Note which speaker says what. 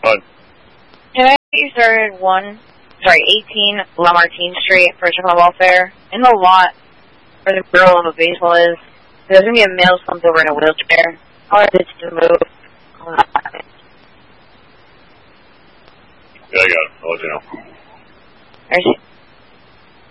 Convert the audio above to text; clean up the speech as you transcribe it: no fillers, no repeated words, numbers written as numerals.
Speaker 1: Today you started 18 Lamartine Street for Chicago Welfare. In the lot where the girl on the baseball is, there's going to be a male slumped over in a wheelchair. How is it to move?
Speaker 2: Yeah, I got it. I'll let you know.
Speaker 1: There's